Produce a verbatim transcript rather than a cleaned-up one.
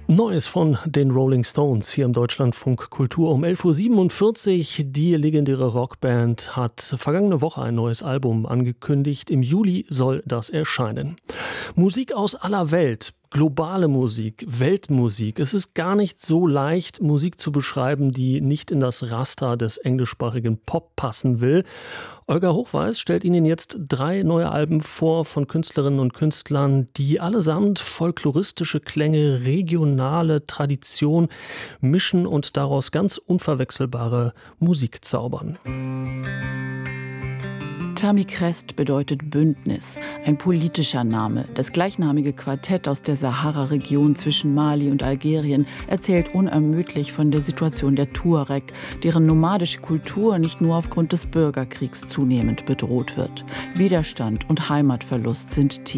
Neues von den Rolling Stones hier im Deutschlandfunk Kultur um elf Uhr siebenundvierzig. Die legendäre Rockband hat vergangene Woche ein neues Album angekündigt. Im Juli soll das erscheinen. Musik aus aller Welt. Globale Musik, Weltmusik. Es ist gar nicht so leicht, Musik zu beschreiben, die nicht in das Raster des englischsprachigen Pop passen will. Olga Hochweis stellt Ihnen jetzt drei neue Alben vor von Künstlerinnen und Künstlern, die allesamt folkloristische Klänge, regionale Tradition mischen und daraus ganz unverwechselbare Musik zaubern. Tammy Crest bedeutet Bündnis, ein politischer Name. Das gleichnamige Quartett aus der Sahara-Region zwischen Mali und Algerien erzählt unermüdlich von der Situation der Tuareg, deren nomadische Kultur nicht nur aufgrund des Bürgerkriegs zunehmend bedroht wird. Widerstand und Heimatverlust sind Thema.